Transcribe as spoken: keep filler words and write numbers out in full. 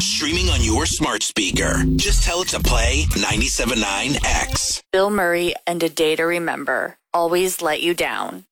streaming on your smart speaker. Just tell it to play ninety-seven point nine X. Bill Murray and A Day to Remember. Always Let You Down.